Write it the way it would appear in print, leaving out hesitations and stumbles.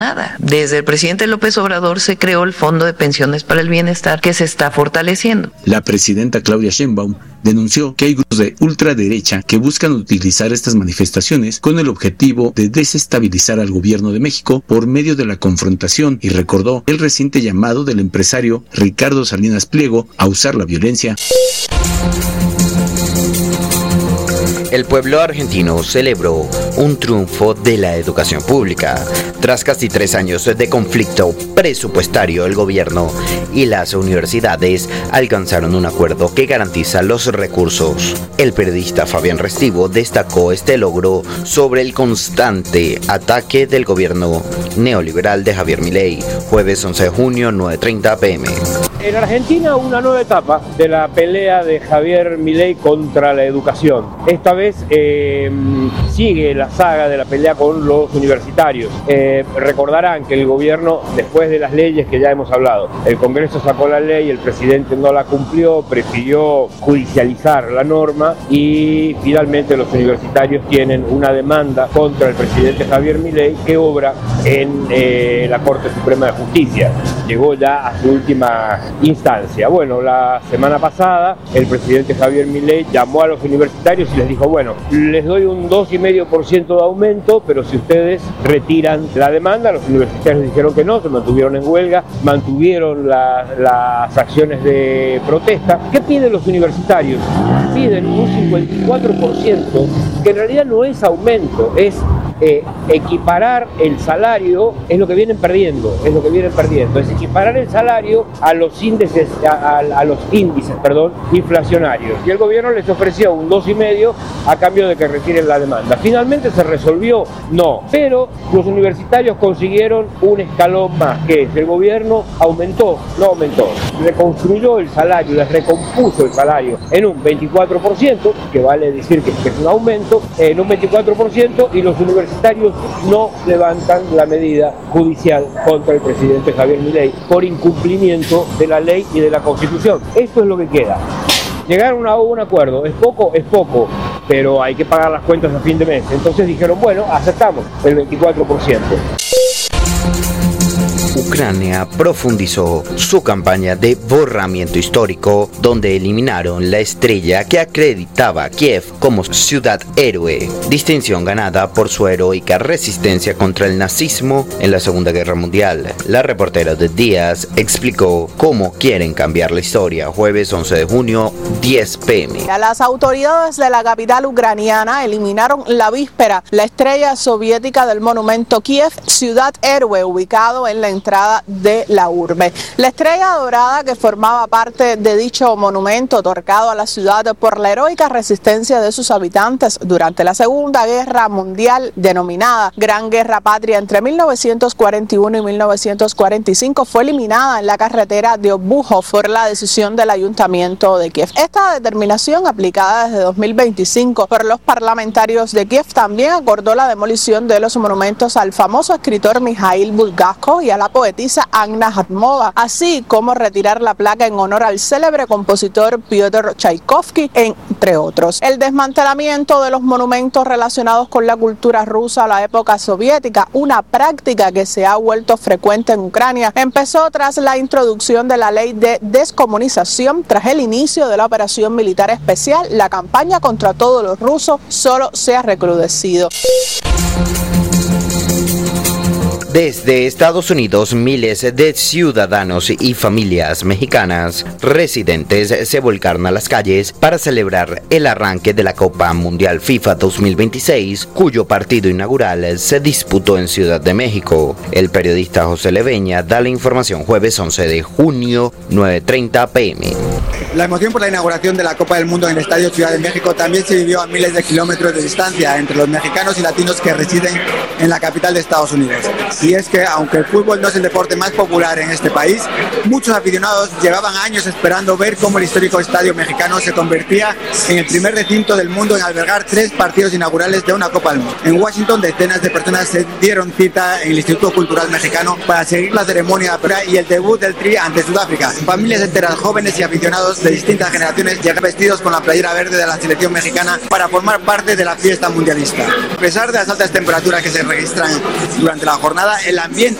nada. Desde el presidente López Obrador se creó el Fondo de Pensiones para el Bienestar, que se está fortaleciendo. La presidenta Claudia Sheinbaum denunció que hay grupos de ultraderecha que buscan utilizar estas manifestaciones con el objetivo de desestabilizar al gobierno de México por medio de la confrontación, y recordó el reciente llamado del empresario Ricardo Salinas Pliego a usar la violencia. El pueblo argentino celebró un triunfo de la educación pública. Tras casi 3 años de conflicto presupuestario, el gobierno y las universidades alcanzaron un acuerdo que garantiza los recursos. El periodista Fabián Restivo destacó este logro sobre el constante ataque del gobierno neoliberal de Javier Milei. Jueves 11 de junio, 9:30 p.m. En Argentina, una nueva etapa de la pelea de Javier Milei contra la educación. Esta vez sigue la saga de la pelea con los universitarios. Recordarán que el gobierno, después de las leyes que ya hemos hablado, el Congreso sacó la ley, el presidente no la cumplió, prefirió judicializar la norma y finalmente los universitarios tienen una demanda contra el presidente Javier Milei que obra en la Corte Suprema de Justicia. Llegó ya a su última instancia. Bueno, la semana pasada el presidente Javier Milei llamó a los universitarios y les dijo, bueno, les doy un 2,5% de aumento, pero si ustedes retiran la demanda. Los universitarios dijeron que no, se mantuvieron en huelga, mantuvieron las acciones de protesta. ¿Qué piden los universitarios? Piden un 54%, que en realidad no es aumento, es equiparar el salario, es lo que vienen perdiendo, es equiparar el salario a los índices, inflacionarios. Y el gobierno les ofreció un 2,5% a cambio de que retiren la demanda. ¿Finalmente se resolvió? No, pero los universitarios consiguieron un escalón más, que es el gobierno reconstruyó el salario, les recompuso el salario en un 24%, que vale decir que es un aumento, en un 24%, y los universitarios no levantan la medida judicial contra el presidente Javier Milei por incumplimiento de la ley y de la Constitución. Esto es lo que queda. Llegaron a un acuerdo, es poco, pero hay que pagar las cuentas a fin de mes. Entonces dijeron, bueno, aceptamos el 24%. Ucrania profundizó su campaña de borramiento histórico, donde eliminaron la estrella que acreditaba a Kiev como ciudad héroe, distinción ganada por su heroica resistencia contra el nazismo en la Segunda Guerra Mundial. La reportera de Díaz explicó cómo quieren cambiar la historia. Jueves 11 de junio, 10 p.m. Las autoridades de la capital ucraniana eliminaron la víspera la estrella soviética del monumento Kiev, ciudad héroe, ubicado en la entrada de la urbe. La estrella dorada, que formaba parte de dicho monumento otorgado a la ciudad por la heroica resistencia de sus habitantes durante la Segunda Guerra Mundial, denominada Gran Guerra Patria entre 1941 y 1945, fue eliminada en la carretera de Obujo por la decisión del Ayuntamiento de Kiev. Esta determinación, aplicada desde 2025 por los parlamentarios de Kiev, también acordó la demolición de los monumentos al famoso escritor Mikhail Bulgakov y a la poetisa Anna Akhmatova, así como retirar la placa en honor al célebre compositor Piotr Tchaikovsky, entre otros. El desmantelamiento de los monumentos relacionados con la cultura rusa a la época soviética, una práctica que se ha vuelto frecuente en Ucrania, empezó tras la introducción de la ley de descomunización. Tras el inicio de la operación militar especial, la campaña contra todos los rusos solo se ha recrudecido. Desde Estados Unidos, miles de ciudadanos y familias mexicanas residentes se volcaron a las calles para celebrar el arranque de la Copa Mundial FIFA 2026, cuyo partido inaugural se disputó en Ciudad de México. El periodista José Leveña da la información. Jueves 11 de junio, 9:30 p.m. La emoción por la inauguración de la Copa del Mundo en el Estadio Ciudad de México también se vivió a miles de kilómetros de distancia entre los mexicanos y latinos que residen en la capital de Estados Unidos. Y es que, aunque el fútbol no es el deporte más popular en este país, muchos aficionados llevaban años esperando ver cómo el histórico estadio mexicano se convertía en el primer recinto del mundo en albergar 3 partidos inaugurales de una Copa del Mundo. En Washington, decenas de personas se dieron cita en el Instituto Cultural Mexicano para seguir la ceremonia y el debut del Tri ante Sudáfrica. Familias enteras, jóvenes y aficionados de distintas generaciones llegan vestidos con la playera verde de la selección mexicana para formar parte de la fiesta mundialista. A pesar de las altas temperaturas que se registran durante la jornada, el ambiente